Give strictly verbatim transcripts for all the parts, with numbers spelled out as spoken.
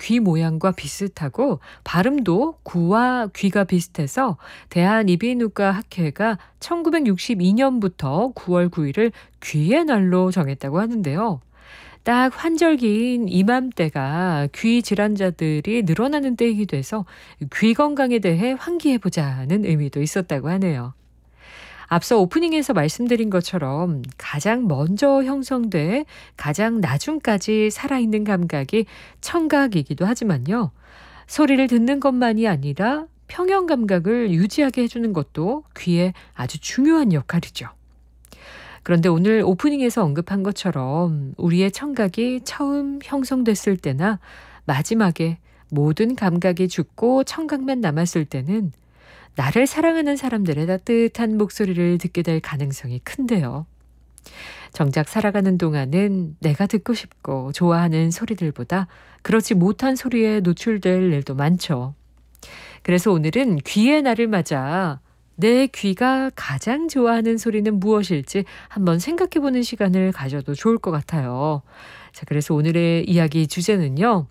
귀 모양과 비슷하고 발음도 구와 귀가 비슷해서 대한이비인후과 학회가 천구백육십이 년부터 구월 구일을 귀의 날로 정했다고 하는데요. 딱 환절기인 이맘때가 귀 질환자들이 늘어나는 때이기도 해서 귀 건강에 대해 환기해보자는 의미도 있었다고 하네요. 앞서 오프닝에서 말씀드린 것처럼 가장 먼저 형성돼 가장 나중까지 살아있는 감각이 청각이기도 하지만요. 소리를 듣는 것만이 아니라 평형 감각을 유지하게 해주는 것도 귀의 아주 중요한 역할이죠. 그런데 오늘 오프닝에서 언급한 것처럼 우리의 청각이 처음 형성됐을 때나 마지막에 모든 감각이 죽고 청각만 남았을 때는 나를 사랑하는 사람들의 따뜻한 목소리를 듣게 될 가능성이 큰데요. 정작 살아가는 동안은 내가 듣고 싶고 좋아하는 소리들보다 그렇지 못한 소리에 노출될 일도 많죠. 그래서 오늘은 귀의 날을 맞아 내 귀가 가장 좋아하는 소리는 무엇일지 한번 생각해보는 시간을 가져도 좋을 것 같아요. 자, 그래서 오늘의 이야기 주제는요.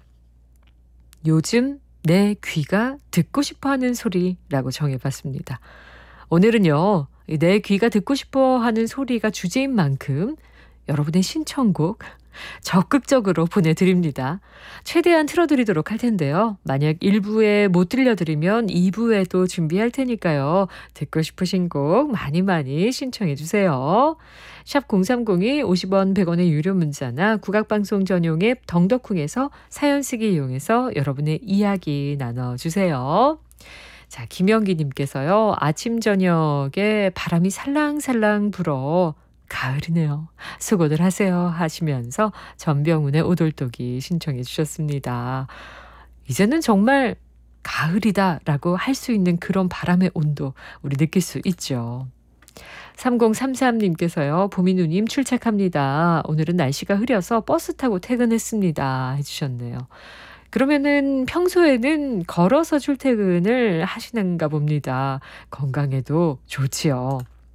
요즘 내 귀가 듣고 싶어하는 소리라고 정해봤습니다. 오늘은요. 내 귀가 듣고 싶어하는 소리가 주제인 만큼 여러분의 신청곡 적극적으로 보내드립니다. 최대한 틀어드리도록 할 텐데요. 만약 일 부에 못 들려드리면 이 부에도 준비할 테니까요. 듣고 싶으신 곡 많이 많이 신청해 주세요. 샵 공삼공이 오십 원 백 원의 유료 문자나 국악방송 전용 앱 덩덕쿵에서 사연 쓰기 이용해서 여러분의 이야기 나눠주세요. 자, 김영기님께서요. 아침 저녁에 바람이 살랑살랑 불어 가을이네요. 수고들 하세요 하시면서 전병훈의 오돌독이 신청해 주셨습니다. 이제는 정말 가을이다라고 할 수 있는 그런 바람의 온도 우리 느낄 수 있죠. 삼공삼삼님께서요. 보미누님 출첵합니다. 오늘은 날씨가 흐려서 버스 타고 퇴근했습니다 해주셨네요. 그러면은 평소에는 걸어서 출퇴근을 하시는가 봅니다. 건강에도 좋지요.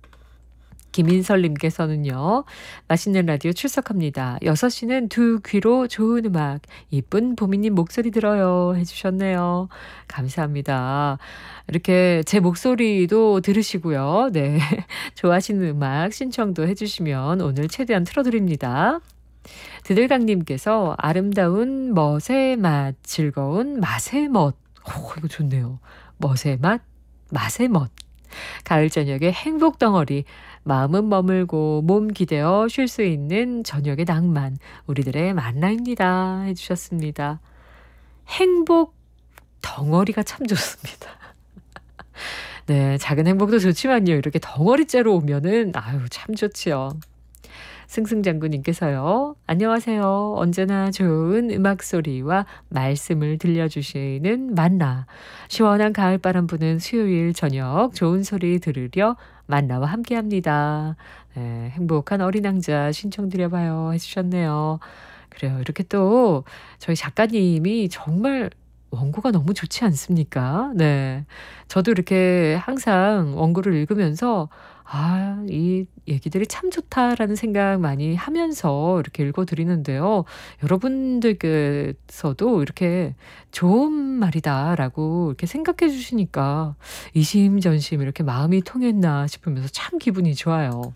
김인설님께서는요. 맛있는 라디오 출석합니다. 여섯 시는 두 귀로 좋은 음악, 이쁜 보미님 목소리 들어요 해주셨네요. 감사합니다. 이렇게 제 목소리도 들으시고요. 네, 좋아하시는 음악 신청도 해주시면 오늘 최대한 틀어드립니다. 드들강님께서 아름다운 멋의 맛, 즐거운 맛의 멋. 오, 이거 좋네요. 멋의 맛, 맛의 멋. 가을 저녁에 행복 덩어리, 마음은 머물고 몸 기대어 쉴 수 있는 저녁의 낭만, 우리들의 만나입니다 해주셨습니다. 행복 덩어리가 참 좋습니다. 네, 작은 행복도 좋지만요. 이렇게 덩어리째로 오면은 아유 참 좋지요. 승승장구님께서요. 안녕하세요. 언제나 좋은 음악 소리와 말씀을 들려주시는 만나. 시원한 가을바람 부는 수요일 저녁 좋은 소리 들으려 만나와 함께합니다. 네, 행복한 어린 왕자 신청드려봐요 해주셨네요. 그래요. 이렇게 또 저희 작가님이 정말 원고가 너무 좋지 않습니까? 네. 저도 이렇게 항상 원고를 읽으면서 아, 이 얘기들이 참 좋다라는 생각 많이 하면서 이렇게 읽어드리는데요. 여러분들께서도 이렇게 좋은 말이다라고 이렇게 생각해 주시니까 이심전심 이렇게 마음이 통했나 싶으면서 참 기분이 좋아요.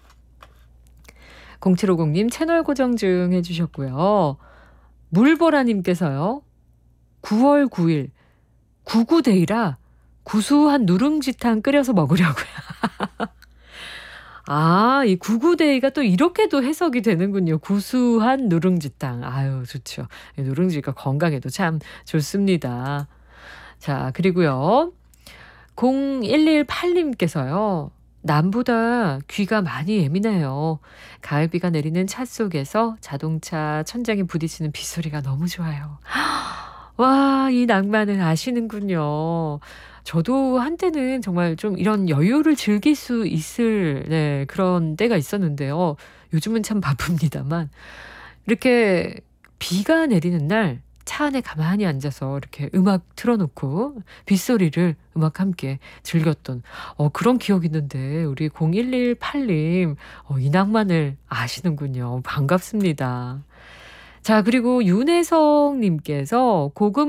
공칠오공님 채널 고정 중 해주셨고요. 물보라님께서요. 구월 구일 구구데이라 구수한 누룽지탕 끓여서 먹으려고요. 아, 이 구구데이가 또 이렇게도 해석이 되는군요. 구수한 누룽지탕. 아유, 좋죠. 누룽지가 건강에도 참 좋습니다. 자, 그리고요. 공일일팔님께서요. 남보다 귀가 많이 예민해요. 가을비가 내리는 차 속에서 자동차 천장에 부딪히는 빗소리가 너무 좋아요. 와, 이 낭만을 아시는군요. 저도 한때는 정말 좀 이런 여유를 즐길 수 있을 네, 그런 때가 있었는데요. 요즘은 참 바쁩니다만 이렇게 비가 내리는 날 차 안에 가만히 앉아서 이렇게 음악 틀어놓고 빗소리를 음악 함께 즐겼던 어, 그런 기억이 있는데 우리 공일일팔님 어, 이 낭만을 아시는군요. 반갑습니다. 자, 그리고 윤혜성님께서 고급